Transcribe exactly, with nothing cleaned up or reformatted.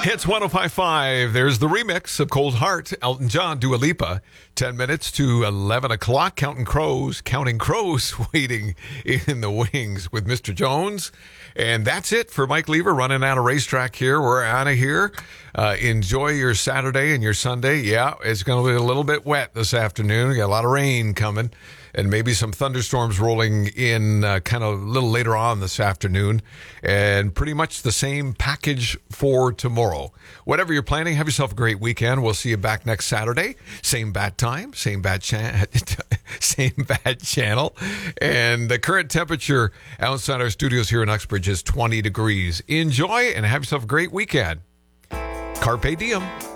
Hits one oh five point five. There's the remix of Cold Heart, Elton John, Dua Lipa. ten minutes to eleven o'clock. Counting crows, counting crows waiting in the wings with Mister Jones. And that's it for Mike Lever running out of racetrack here. We're out of here. Uh, enjoy your Saturday and your Sunday. Yeah, it's going to be a little bit wet this afternoon. We got a lot of rain coming and maybe some thunderstorms rolling in uh, kind of a little later on this afternoon. And pretty much the same package for tomorrow. Whatever you're planning, have yourself a great weekend. We'll see you back next Saturday. Same bad time, same bad cha- same bad channel. And the current temperature outside our studios here in Uxbridge is twenty degrees. Enjoy and have yourself a great weekend. Carpe diem.